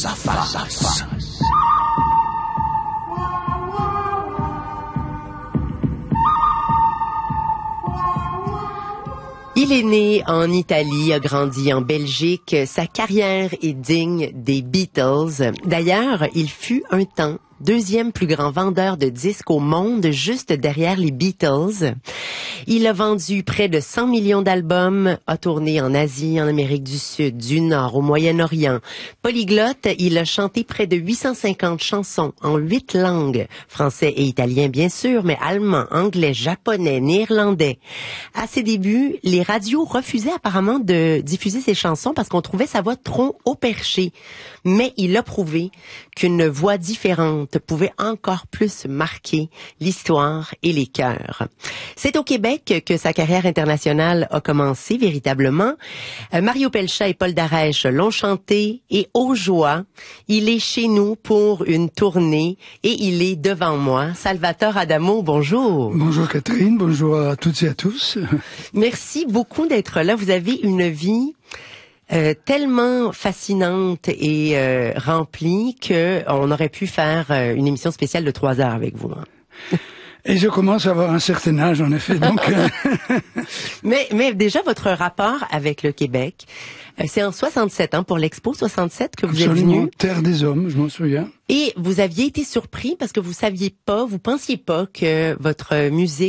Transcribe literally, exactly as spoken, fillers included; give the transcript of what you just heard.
Sa face. Il est né en Italie, a grandi en Belgique. Sa carrière est digne des Beatles. D'ailleurs, il fut un temps deuxième plus grand vendeur de disques au monde, juste derrière les Beatles. Il a vendu près de cent millions d'albums, a tourné en Asie, en Amérique du Sud, du Nord, au Moyen-Orient. Polyglotte, il a chanté près de huit cent cinquante chansons en huit langues, français et italien bien sûr, mais allemand, anglais, japonais, néerlandais. À ses débuts, les radios refusaient apparemment de diffuser ses chansons parce qu'on trouvait sa voix trop haut perchée. Mais il a prouvé qu'une voix différente pouvait encore plus marquer l'histoire et les cœurs. C'est au Québec que sa carrière internationale a commencé véritablement. Euh, Mario Pelchat et Paul Darèche l'ont chanté et aux joies, il est chez nous pour une tournée et il est devant moi. Salvatore Adamo, bonjour. Bonjour Catherine, bonjour à toutes et à tous. Merci beaucoup d'être là. Vous avez une vie Euh, tellement fascinante et euh, remplie que on aurait pu faire euh, une émission spéciale de trois heures avec vous. Hein. Et je commence à avoir un certain âge, en effet. Donc, euh... mais, mais déjà, votre rapport avec le Québec, euh, c'est en soixante-sept, hein, pour l'Expo soixante-sept que vous Absolument, êtes venu. Terre des Hommes, je m'en souviens. Et vous aviez été surpris parce que vous saviez pas, vous pensiez pas que votre musique